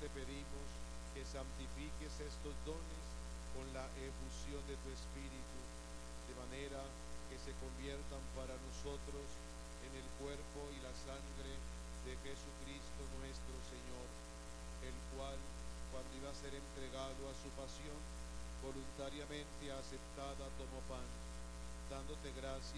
te pedimos que santifiques estos dones con la efusión de tu Espíritu, de manera que se conviertan para nosotros en el cuerpo y la sangre de Jesucristo nuestro Señor, el cual, cuando iba a ser entregado a su pasión, voluntariamente aceptada tomó pan, dándote gracias